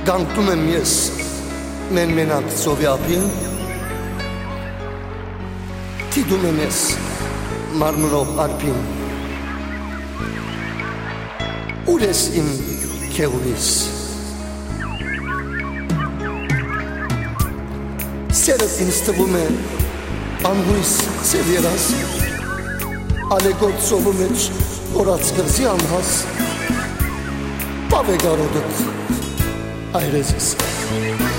Գանքտում եմ ես մեն-մենակ ծովի ափին, թիդում եմ ես մարմրով արփին, ուր ես իմ քեղուրիս, սերդ ինձ թվում է անհույս սև երաս, ալեգոտ ծովու մեջ որած կղզի անհաս, պավ է գարոդըտ այրեզիս